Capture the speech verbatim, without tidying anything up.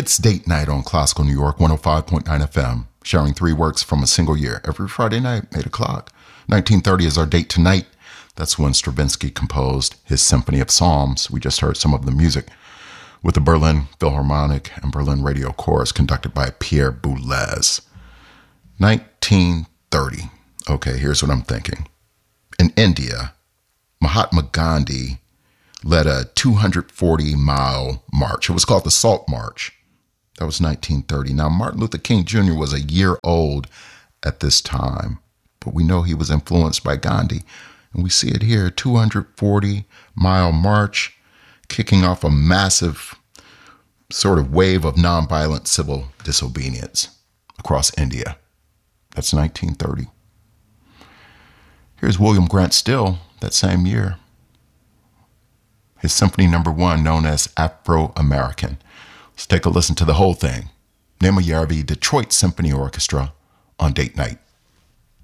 It's date night on Classical New York one oh five point nine F M, sharing three works from a single year every Friday night, eight o'clock. nineteen thirty is our date tonight. That's when Stravinsky composed his Symphony of Psalms. We just heard some of the music with the Berlin Philharmonic and Berlin Radio Chorus conducted by Pierre Boulez. nineteen thirty. Okay, here's what I'm thinking. In India, Mahatma Gandhi led a two hundred forty mile march. It was called the Salt March. That was nineteen thirty. Now, Martin Luther King Junior was a year old at this time, but we know he was influenced by Gandhi. And we see it here, two hundred forty mile march, kicking off a massive sort of wave of nonviolent civil disobedience across India. That's nineteen thirty. Here's William Grant Still, that same year. His symphony number one, known as Afro-American. Let's take a listen to the whole thing. Nema Yarvi Detroit Symphony Orchestra on date night.